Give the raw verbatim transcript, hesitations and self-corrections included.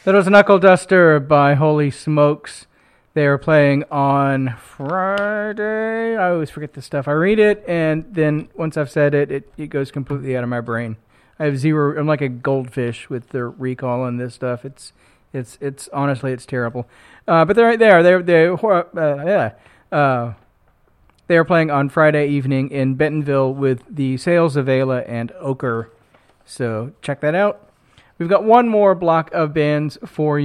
That was Knuckle Duster by Holy Smokes. They are playing on Friday. I always forget this stuff. I read it, and then once I've said it, it, it goes completely out of my brain. I have zero. I'm like a goldfish with the recall on this stuff. It's, it's, it's honestly, it's terrible. Uh, but they're there. They're they're uh, yeah. Uh, they are playing on Friday evening in Bentonville with the Sales of Ayla and Ochre. So check that out. We've got one more block of bands for you.